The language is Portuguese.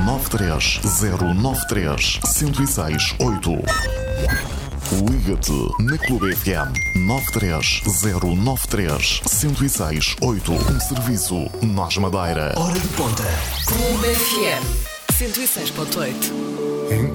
093 106 8. Liga-te na Clube FM 93093 106 8. Um serviço Nós Madeira. Hora de ponta. Clube FM 106.8.